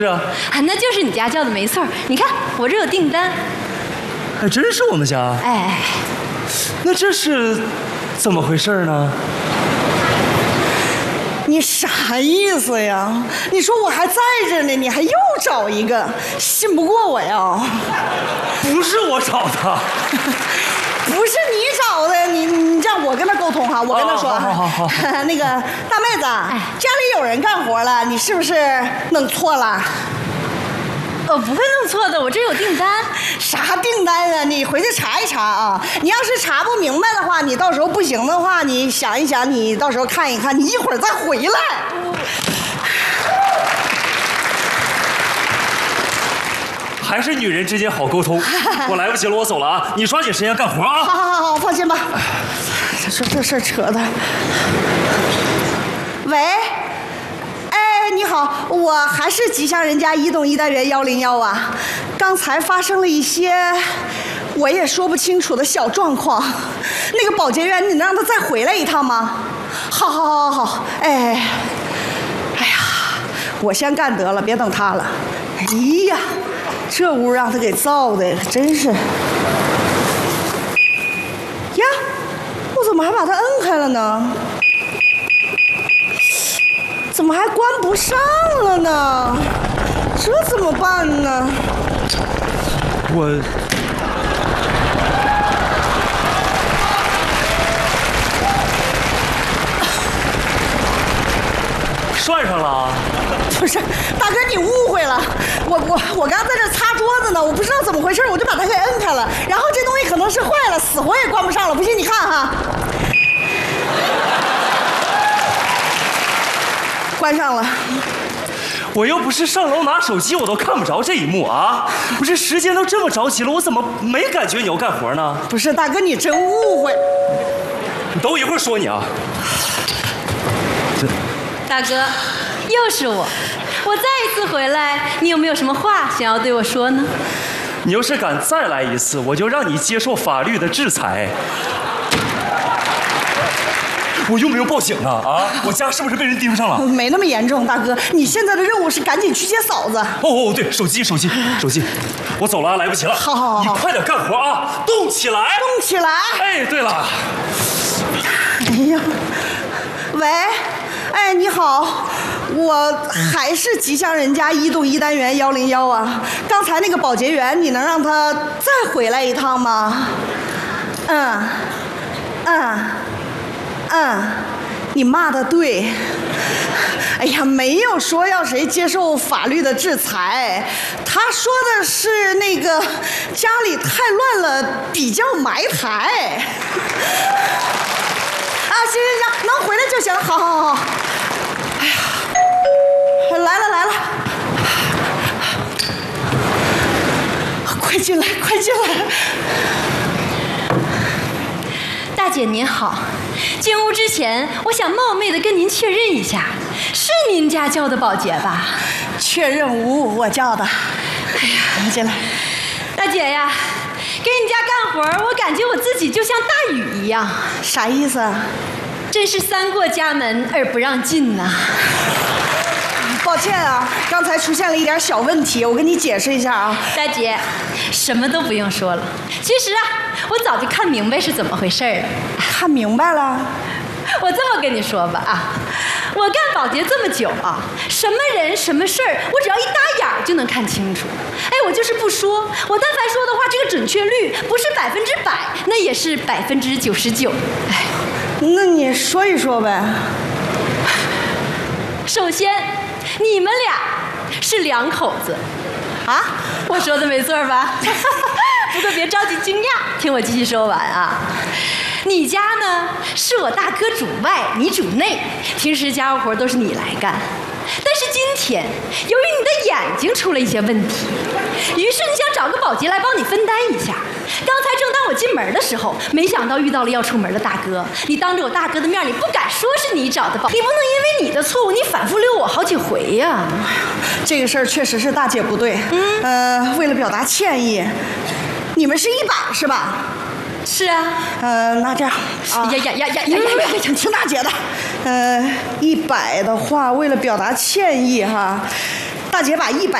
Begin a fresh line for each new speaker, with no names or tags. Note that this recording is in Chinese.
是啊，
那就是你家叫的没错。你看我这有订单，
还真是我们家。
哎，
那这是怎么回事呢？
你啥意思呀？你说我还在这呢，你还又找一个，信不过我呀？
不是我找的，
不是你找的，你让我跟他沟通哈，我跟他说，
好，
那个大妹子，家里有人干活了，你是不是弄错了？
我不会弄错的，我这有订单。
啥订单啊？你回去查一查啊！你要是查不明白的话，你到时候不行的话，你想一想，你到时候看一看，你一会儿再回来。
还是女人之间好沟通。我来不及了，我走了啊！你抓紧时间干活啊！
好，放心吧。他说这事儿扯的。喂，你好，我还是吉祥人家移动1单元101啊。刚才发生了一些我也说不清楚的小状况，那个保洁员你能让他再回来一趟吗？好，哎呀，我先干得了，别等他了。哎呀，这屋让他给造的真是。呀，我怎么还把它摁开了呢？怎么还关不上了呢？这怎么办呢？
涮上了啊？
不是，大哥你误会了，我刚在这擦桌子呢，我不知道怎么回事，我就把它给摁开了，然后这东西可能是坏了，死活也关不上了，不信你看哈。关上了。
我又不是上楼拿手机，我都看不着这一幕啊！不是时间都这么着急了，我怎么没感觉你要干活呢？
不是大哥，你真误会。
你等我一会儿说你啊。
大哥，又是我再一次回来，你有没有什么话想要对我说呢？
你要是敢再来一次，我就让你接受法律的制裁。我用不用报警呢？啊，我家是不是被人盯上了？
没那么严重，大哥，你现在的任务是赶紧去接嫂子。
哦，对，手机，我走了，来不及了。
好，
你快点干活啊，动起来，
动起来。
哎，对了，
哎呀，喂，你好，我还是吉祥人家移动1单元101啊。刚才那个保洁员，你能让他再回来一趟吗？你骂的对。哎呀，没有说要谁接受法律的制裁，他说的是那个家里太乱了，比较埋汰。啊，行，能回来就行。好。哎呀，来了，快进来。
大姐您好，进屋之前，我想冒昧的跟您确认一下，是您家叫的保洁吧？
确认无，我叫的。哎呀，进来。
大姐呀，给你家干活，我感觉我自己就像大禹一样。
啥意思啊？
真是三过家门而不让进呐。
抱歉啊，刚才出现了一点小问题，我跟你解释一下啊。
大姐，什么都不用说了。其实啊，我早就看明白是怎么回事了。
看明白了？
我这么跟你说吧啊，我干保洁这么久啊，什么人什么事儿，我只要一搭眼儿就能看清楚。哎，我就是不说，我但凡说的话，这个准确率不是100%，那也是99%。哎，
那你说一说呗。
首先，你们俩是两口子，啊，我说的没错吧？不过别着急惊讶，听我继续说完啊。你家呢是我大哥主外，你主内，平时家务活都是你来干。但是今天，由于你的眼睛出了一些问题，于是你想找个保洁来帮你分担一下。刚才正当我进门的时候，没想到遇到了要出门的大哥。你当着我大哥的面，你不敢说是你找的保，你不能因为你的错误，你反复溜我好几回呀。
这个事儿确实是大姐不对。为了表达歉意，你们是100是吧？
是啊。
那这样，听大姐的。100的话，为了表达歉意哈， 大姐把100